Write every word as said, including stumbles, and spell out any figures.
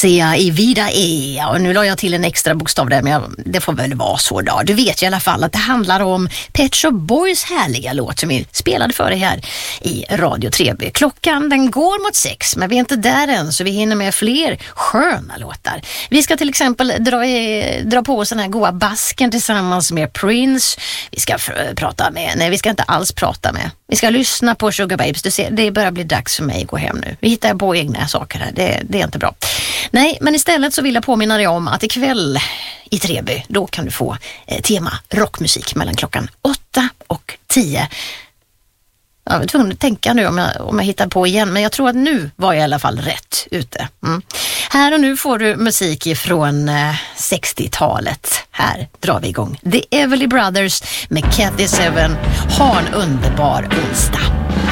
Sia i vida e. Och nu la jag till en extra bokstav där, men jag, det får väl vara så då. Du vet i alla fall att det handlar om Pet Shop Boys härliga låt som vi spelade för dig här i Radio tre B. Klockan den går mot sex, men vi är inte där än, så vi hinner med fler sköna låtar. Vi ska till exempel dra, i, dra på oss den här goa basken tillsammans med Prince. Vi ska f- prata med, nej vi ska inte alls prata med. Vi ska lyssna på Sugar Babes. Du ser, det börjar bli dags för mig att gå hem nu. Vi hittar på egna saker här, det, det är inte bra. Nej, men istället så vill jag påminna dig om att ikväll i Treby, då kan du få eh, tema rockmusik mellan klockan åtta och tio. Jag var tvungen att tänka nu om jag, om jag hittar på igen, men jag tror att nu var jag i alla fall rätt ute. Mm. Här och nu får du musik från eh, sextiotalet. Här drar vi igång The Everly Brothers med Kathy Seven. Ha en underbar onsdag.